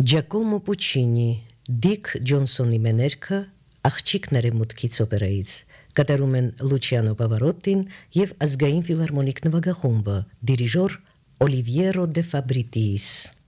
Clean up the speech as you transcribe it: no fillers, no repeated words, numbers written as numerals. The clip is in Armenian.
Ջակոմո Պուչինի, Դիկ Ջոնսոնի մեներքը, Աղջիկները մուտքից օպերայից, կատարում են Լուչիանո Պավարոտին և ազգային ֆիլհարմոնիկ նվագախումբը, դիրիժոր Օլիվիեრო դե Ֆաբրիտիս։